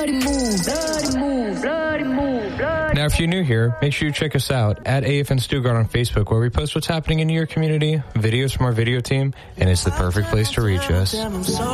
Now, if you're new here, make sure you check us out at AFN Stuttgart on Facebook, where we post what's happening in your community, videos from our video team, and it's the perfect place to reach us.